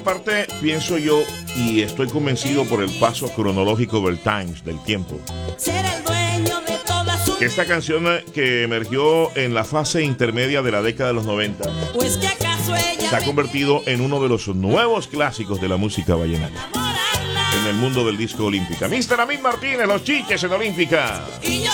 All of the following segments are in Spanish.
Aparte, pienso yo, y estoy convencido por el paso cronológico del Times, del tiempo, que esta canción que emergió en la fase intermedia de la década de los 90 se ha convertido en uno de los nuevos clásicos de la música vallenata en el mundo del disco Olímpica. Mr. Amín Martínez, Los Chiches en Olímpica.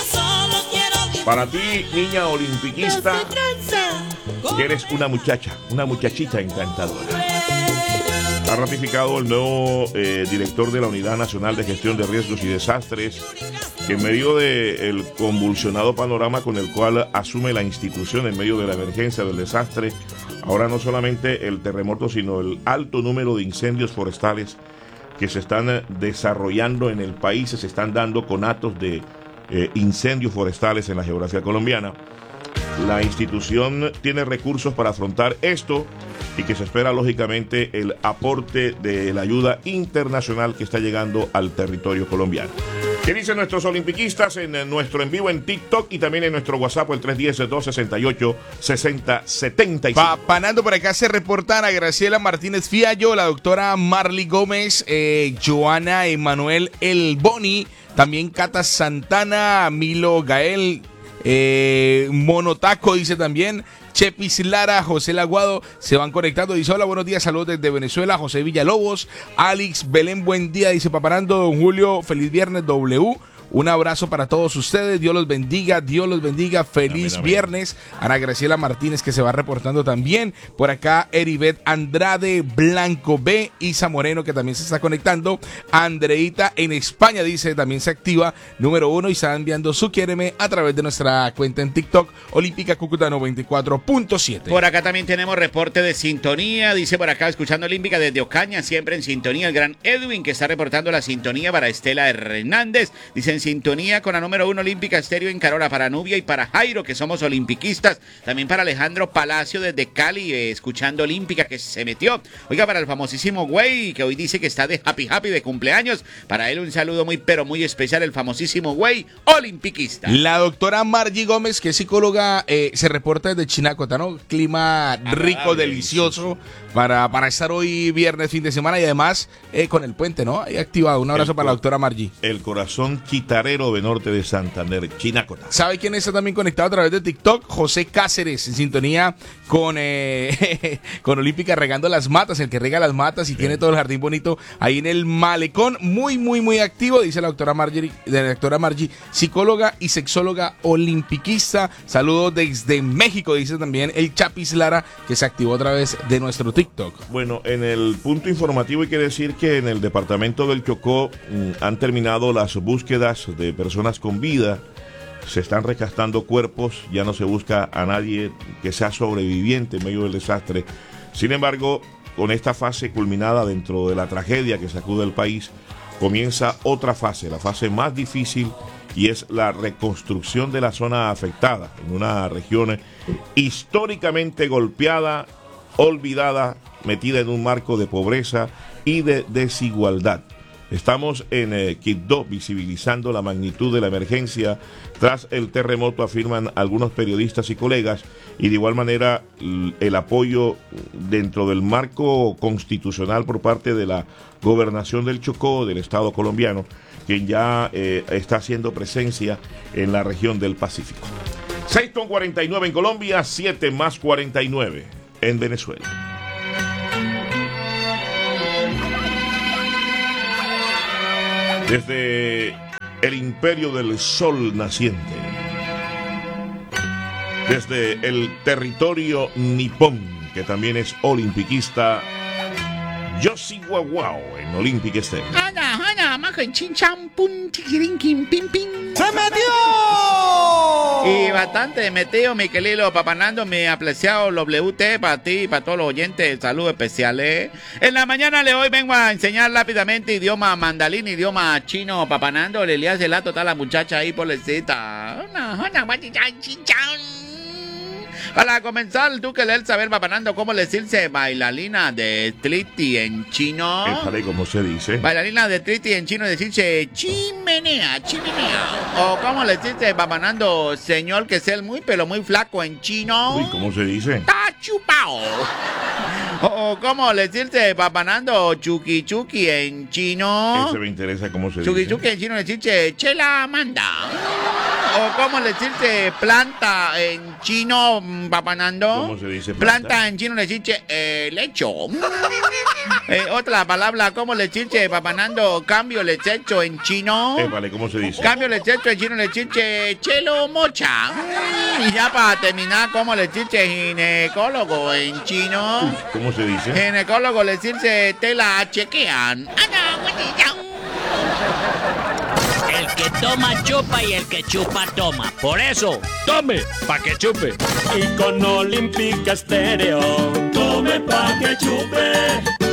Para ti, niña olimpiquista, que eres una muchachita encantadora. Ha ratificado el nuevo director de la Unidad Nacional de Gestión de Riesgos y Desastres, que en medio del convulsionado panorama con el cual asume la institución en medio de la emergencia del desastre, ahora no solamente el terremoto, sino el alto número de incendios forestales que se están desarrollando en el país, se están dando conatos de incendios forestales en la geografía colombiana. La institución tiene recursos para afrontar esto y que se espera lógicamente el aporte de la ayuda internacional que está llegando al territorio colombiano. ¿Qué dicen nuestros olimpiquistas en nuestro en vivo en TikTok y también en nuestro WhatsApp, el 310-268-6075? Papanando por acá se reportan a Graciela Martínez Fiallo, la doctora Marley Gómez, Joana Emanuel El Boni, también Cata Santana, Milo Gael, Monotaco dice también, Chepis Lara, José Laguado, se van conectando. Dice: hola, buenos días, saludos desde Venezuela. José Villalobos, Alex Belén, buen día. Dice: Papanando, don Julio, feliz viernes W. Un abrazo para todos ustedes, Dios los bendiga, feliz amén. Viernes. Ana Graciela Martínez, que se va reportando también. Por acá, Eribet Andrade, Blanco B, Isa Moreno, que también se está conectando. Andreita en España, dice, también se activa, número 1, y está enviando su quiéreme a través de nuestra cuenta en TikTok, Olímpica Cúcuta 94.7. Por acá también tenemos reporte de sintonía, dice por acá, escuchando Olímpica desde Ocaña, siempre en sintonía, el gran Edwin, que está reportando la sintonía para Estela Hernández, dice: en sintonía con la número 1 Olímpica Estéreo en Carola, para Nubia y para Jairo, que somos olimpiquistas. También para Alejandro Palacio desde Cali, escuchando Olímpica, que se metió. Oiga, para el famosísimo Güey, que hoy dice que está de happy de cumpleaños. Para él un saludo muy pero muy especial, el famosísimo Güey olimpiquista. La doctora Margie Gómez, que es psicóloga, se reporta desde Chinacota, ¿no? Clima rico, delicioso para estar hoy viernes, fin de semana, y además con el puente, ¿no? Ahí activado. Un abrazo para la doctora Margie. El corazón chitarero de norte de Santander, Chinacota. ¿Sabe quién está también conectado a través de TikTok? José Cáceres, en sintonía con Olímpica, regando las matas, el que rega las matas y tiene todo el jardín bonito ahí en el malecón. Muy activo, dice la doctora Margie, psicóloga y sexóloga olimpiquista. Saludos desde México, dice también el Chapis Lara, que se activó a través de nuestro TikTok. Bueno, en el punto informativo hay que decir que en el departamento del Chocó han terminado las búsquedas de personas con vida. Se están rescatando cuerpos, ya no se busca a nadie que sea sobreviviente en medio del desastre. Sin embargo, con esta fase culminada dentro de la tragedia que sacude el país, comienza otra fase, la fase más difícil, y es la reconstrucción de la zona afectada, en una región históricamente golpeada, olvidada, metida en un marco de pobreza y de desigualdad. Estamos en Quibdó visibilizando la magnitud de la emergencia tras el terremoto, afirman algunos periodistas y colegas, y de igual manera el apoyo dentro del marco constitucional por parte de la Gobernación del Chocó, del Estado colombiano, quien ya está haciendo presencia en la región del Pacífico. 6:49 en Colombia, 7+49 en Venezuela. Desde el imperio del sol naciente, desde el territorio nipón, que también es olimpiquista, Yoshi Guaguao en Olímpica Estéreo. ¡Se metió! Y bastante metido, mi querido Papanando, mi apreciado WT, para ti y para todos los oyentes, saludos especiales. En la mañana de hoy vengo a enseñar rápidamente idioma mandarín, idioma chino, Papanando. Le hace la total a la muchacha ahí, pobrecita. Para comenzar, tú querés saber, Papanando, cómo decirse bailarina de triti en chino. ¿Cómo se dice? Bailarina de triti en chino decirse chimenea. O cómo decirse, Papanando, señor que es el muy pero muy flaco en chino. Uy, ¿cómo se dice? Está chupao. O ¿cómo decirse papanando chuki chuki en chino? Eso me interesa cómo se Chuki dice. chuki en chino le dice chela manda. O ¿cómo decirse planta en chino, papanando? ¿Cómo se dice planta? Planta en chino le dice lecho. Otra palabra, ¿cómo le dice papanando cambio lechecho en chino? Vale, ¿cómo se dice? Cambio lechecho en chino le dice chelo mocha. Y ya para terminar, ¿cómo le dice ginecólogo en chino? ¿Cómo se dice? Ginecólogo le dice te la chequean. El que toma chupa y el que chupa toma. Por eso, tome pa' que chupe. Y con Olímpica Estéreo, tome pa' que chupe.